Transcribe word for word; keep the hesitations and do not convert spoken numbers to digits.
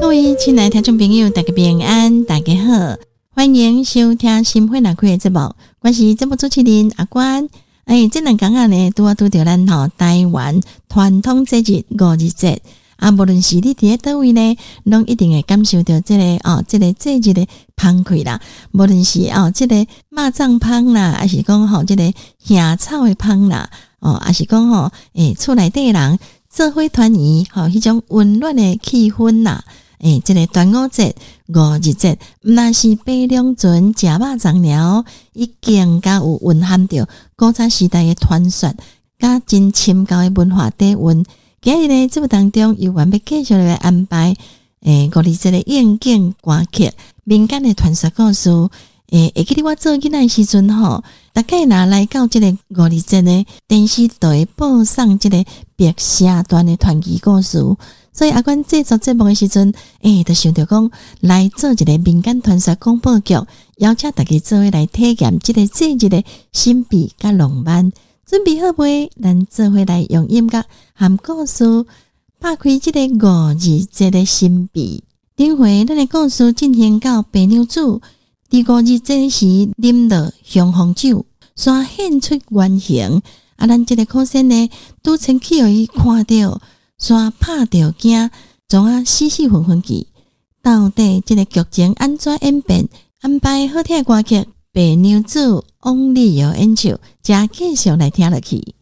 各位亲爱的听众朋友，大家平安，大家好，欢迎收听心血来开的节目，我是节目主持人阿关。哎，这两天啊呢，拄啊拄着咱吼台湾传统节日五日节啊，无论是你伫咧倒位呢，拢一定会感受到这个哦，这个节日的芳气啦。无论是哦，这个肉粽芳啦，还是讲吼这个香草的芳啦，哦，还是讲吼诶，厝内底人做伙团圆，吼迄种温暖的气氛啦。诶、欸，这个端午节、五日节，那是白龙船食肉粽了，已经甲有蕴含着古早时代的传说，甲真深厚的文化底蕴。今日呢，节目当中又完要继续来安排诶，五日节的应景歌曲、民间的传说故事。诶、欸，会记得我做囡仔时阵吼，大概若来到这个五日节呢，电视都会播送这个白蛇传的传奇故事。所以阿关制作节目的时阵，诶、欸，就想着讲来做一个民间传说广播剧，邀请大家做伙来体验这个节日的神秘甲浪漫。准备好未？咱做伙来用音乐和故事打开这个五日节的神秘。顶回咱的故事进行到白娘子伫五日节时啉了香红酒，煞现出原形。啊，咱这个苦仙呢，拄前去互伊看到。煞拍着惊，从啊死死昏昏去。到底这个剧情安怎演变？安排好听的歌曲，白娘子、王丽瑶演唱，加继续来听落去。